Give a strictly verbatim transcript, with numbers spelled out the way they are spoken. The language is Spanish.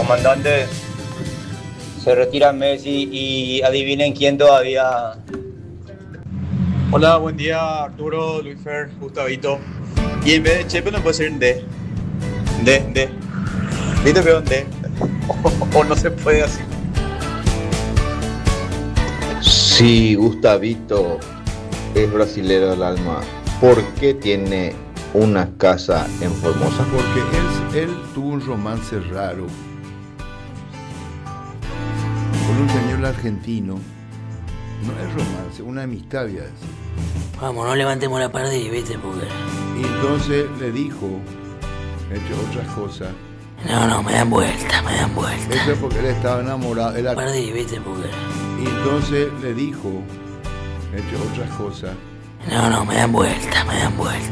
Comandante, se retira Messi y adivinen quién todavía. Hola, buen día Arturo, Luisfer, Gustavito. Y en vez de Chepe no puede ser en D. D, D. ¿Viste que es un D? O, o no se puede así. Si Gustavito es brasilero del alma, ¿por qué tiene una casa en Formosa? Porque él, él tuvo un romance raro con un señor argentino. No es romance, una amistad ya es. Vamos, no levantemos la pared y vete porque... Y entonces le dijo, entre otras cosas... No, no, me dan vuelta, me dan vuelta. Eso es porque él estaba enamorado. Él... Pared y vete porque... Y entonces le dijo, entre otras cosas... No, no, me dan vuelta, me dan vuelta.